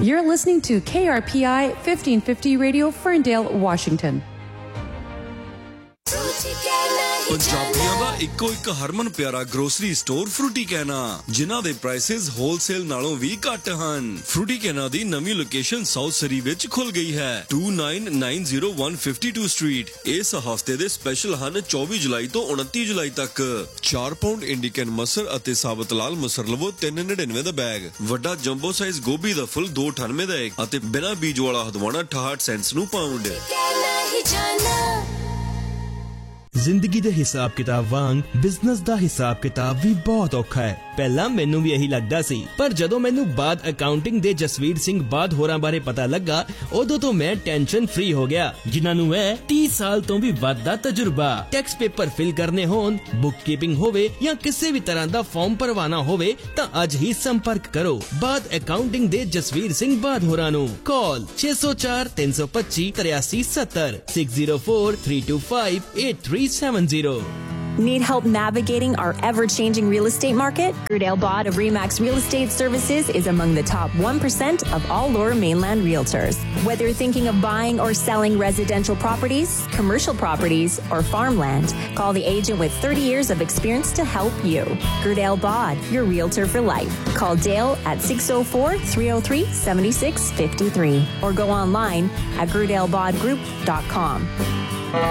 You're listening to KRPI 1550 Radio, Ferndale, Washington. ਪੰਜਾਬੀਆਂ ਦਾ ਇੱਕੋ ਇੱਕ ਹਰਮਨ ਪਿਆਰਾ ਗਰੋਸਰੀ ਸਟੋਰ ਫਰੂਟੀ ਕੈਨਾ, ਜਿਨ੍ਹਾਂ ਦੇ ਪ੍ਰਾਈਸਿਸ ਹੋਲਸੇਲ ਨਾਲੋਂ ਵੀ ਘੱਟ ਹਨ। ਫਰੂਟੀ ਕੈਨਾ ਦੀ ਨਵੀਂ ਲੋਕੇਸ਼ਨ ਸਾਊਥ ਸਰੀ ਵਿੱਚ ਖੁੱਲ ਗਈ ਹੈ, 2990 ਸਟਰੀਟ। ਇਸ ਹਫਤੇ ਦੇ ਸਪੈਸ਼ਲ ਹਨ 24 ਜੁਲਾਈ ਤੋਂ 29 ਜੁਲਾਈ ਤੱਕ। 4 ਪਾਉਂਡ ਇੰਡੀਕਨ ਮਸਰ ਅਤੇ ਸਾਬਤ ਲਾਲ ਮਸਰ ਲਵੋ 399 ਦਾ ਬੈਗ। ਵੱਡਾ ਜੰਬੋ ਸਾਈਜ਼ ਗੋਭੀ ਦਾ ਫੁੱਲ 298 ਦਾ ਇੱਕ ਅਤੇ ਬਿਨਾਂ ਬੀਜ ਵਾਲਾ ਹਦਵਾਣਾ 68 ਸੈਂਟਸ ਨੂੰ ਪਾਉਂਡ। ਜ਼ਿੰਦਗੀ ਦੇ ਹਿਸਾਬ ਕਿਤਾਬ ਵਾਂਗ ਬਿਜ਼ਨਸ ਦਾ ਹਿਸਾਬ ਕਿਤਾਬ ਵੀ ਬਹੁਤ ਔਖਾ ਹੈ। ਪਹਿਲਾਂ ਮੈਨੂੰ ਵੀ ਇਹੀ ਲੱਗਦਾ ਸੀ, ਪਰ ਜਦੋਂ ਮੈਨੂੰ ਬਾਦ ਅਕਾਊਂਟਿੰਗ ਦੇ ਜਸਵੀਰ ਸਿੰਘ ਬਾਦ ਹੋਰਾਂ ਬਾਰੇ ਪਤਾ ਲੱਗਾ, ਉਦੋਂ ਤੋਂ ਮੈਂ ਟੈਨਸ਼ਨ ਫ੍ਰੀ ਹੋ ਗਿਆ, ਜਿਨ੍ਹਾਂ ਨੂੰ ਹੈ 30 ਸਾਲ ਤੋਂ ਵੀ ਵੱਧ ਦਾ ਤਜਰਬਾ। ਟੈਕਸ ਪੇਪਰ ਫਿਲ ਕਰਨੇ ਹੋਣ, ਬੁੱਕ ਕੀਪਿੰਗ ਹੋਵੇ ਜਾਂ ਕਿਸੇ ਵੀ ਤਰ੍ਹਾਂ ਦਾ ਫਾਰਮ ਭਰਵਾਨਾ ਹੋਵੇ ਤਾਂ ਅੱਜ ਹੀ ਸੰਪਰਕ ਕਰੋ ਬਾਦ ਅਕਾਊਂਟਿੰਗ ਦੇ ਜਸਵੀਰ ਸਿੰਘ ਬਾਦ ਹੋਰਾਂ ਨੂੰ। ਕਾਲ 604 325 8370 604 325 8370। Need help navigating our ever-changing real estate market? Grudale Bod of Remax Real Estate Services is among the top 1% of all Lower Mainland realtors. Whether you're thinking of buying or selling residential properties, commercial properties, or farmland, call the agent with 30 years of experience to help you. Grudale Bod, your realtor for life. Call Dale at 604-303-7653 or go online at grudelebodgroup.com.